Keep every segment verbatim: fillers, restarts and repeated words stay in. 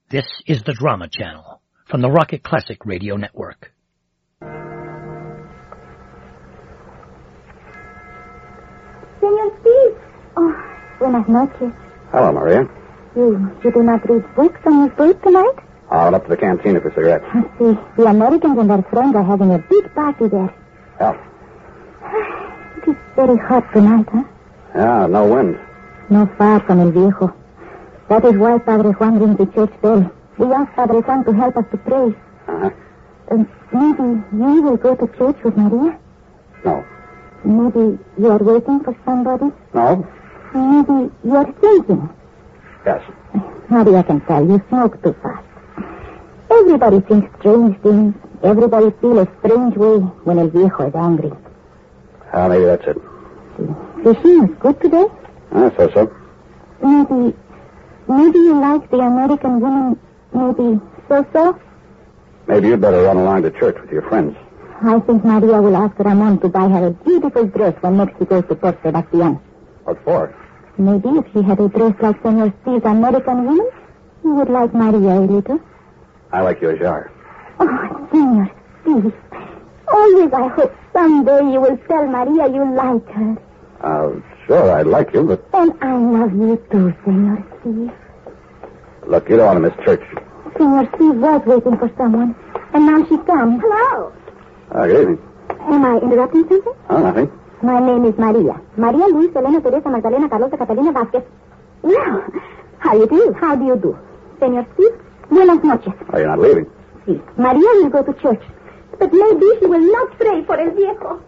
This is the Drama Channel from the Rocket Classic Radio Network. Señor Steve. Oh, buenas noches. Hello, Maria. You, you do not read books on your boat tonight? I'll up to the cantina for cigarettes. See, the Americans and their friends are having a big party there. Oh. It is very hot tonight, huh? Yeah, no wind. No far from El Viejo. That is why Padre Juan rings the church bell. We asked Padre Juan to help us to pray. Uh-huh. And maybe you will go to church with Maria? No. Maybe you are waiting for somebody? No. Maybe you are thinking? Yes. Maria can tell you smoke too fast. Everybody thinks strange things. Everybody feels a strange way when El Viejo is angry. Ah, maybe that's it. Fishing was good today? I suppose so. Maybe, maybe you like the American woman, maybe so-so? Maybe you'd better run along to church with your friends. I think Maria will ask Ramon to buy her a beautiful dress when next he goes to Port Sebastian. What for? Maybe if she had a dress like Senor Steve's American woman, you would like Maria a little. I like your jar. Oh, Senor Steve. Always I hope someday you will tell Maria you like her. Uh, sure, I like you, but... And I love you too, Senor Steve. Look, you don't want to miss church. Senor Steve was waiting for someone, and now she comes. Hello. Uh, good evening. Am I interrupting something? Oh, nothing. My name is Maria. Maria Luis Elena Teresa Magdalena Carlota Catalina Vasquez. Well, how do you do? How do you do? Senor Steve, buenas noches. Oh, you're not leaving? Sí. Maria will go to church, but maybe she will not pray for El Viejo.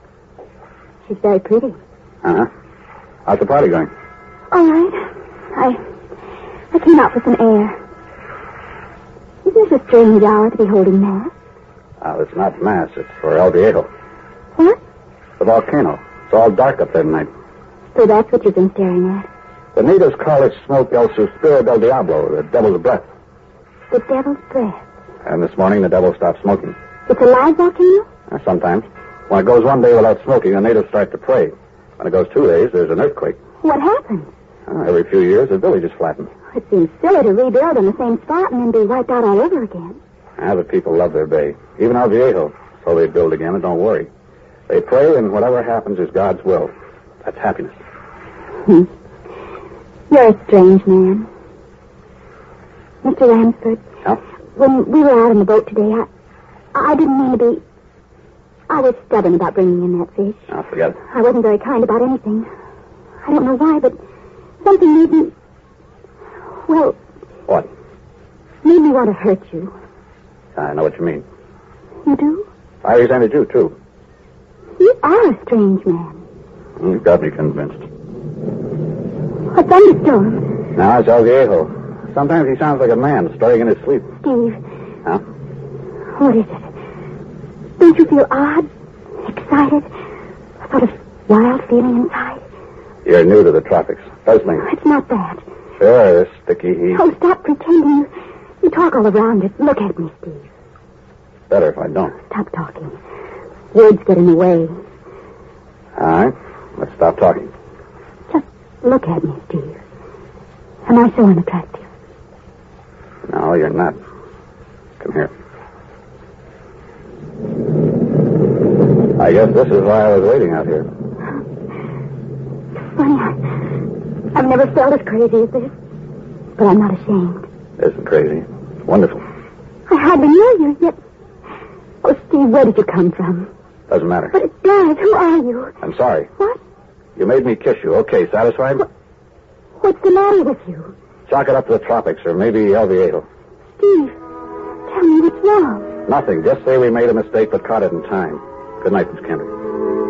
She's very pretty. Uh-huh. How's the party going? All right. I, I came out for some air. Isn't this a strange hour to be holding mass? Oh, it's not mass. It's for El Viejo. What? The volcano. It's all dark up there tonight. So that's what you've been staring at. The natives call it smoke El Suspiro del Diablo, the devil's breath. The devil's breath. And this morning the devil stopped smoking. It's a live volcano? Uh, sometimes. When it goes one day without smoking, the natives start to pray. When it goes two days, there's an earthquake. What happens? Uh, every few years, the village is flattened. It seems silly to rebuild in the same spot and then be wiped out all over again. Ah, the people love their bay. Even El Viejo. So they build again and don't worry. They pray, and whatever happens is God's will. That's happiness. Hmm. You're a strange man. Mister Ramsford. Yeah? When we were out on the boat today, I, I didn't mean to be... I was stubborn about bringing in that fish. I'll forget it. I wasn't very kind about anything. I don't know why, but something made me... Well... What? Made me want to hurt you. I know what you mean. You do? I resented you, too. You are a strange man. You've got me convinced. A thunderstorm. Now it's El Viejo. Sometimes he sounds like a man stirring in his sleep. Steve. Huh? What is it? Don't you feel odd? Excited? A sort of wild feeling inside? You're new to the tropics. Puzzling. It's not that. Sure, this sticky heat. Oh, stop pretending. You, you talk all around it. Look at me, Steve. Better if I don't. Stop talking. Words get in the way. All right. Let's stop talking. Just look at me, Steve. Am I so unattractive? No, you're not. Come here. I guess this is why I was waiting out here. Funny, I, I've never felt as crazy as this. But I'm not ashamed. This is crazy. Wonderful. I hardly know you, yet... Oh, Steve, where did you come from? Doesn't matter. But it does. Who are you? I'm sorry. What? You made me kiss you. Okay, satisfied? What? What's the matter with you? Chalk it up to the tropics, or maybe El Viejo. Steve, tell me what's wrong. Nothing. Just say we made a mistake, but caught it in time. Good night, Miss Kendrick.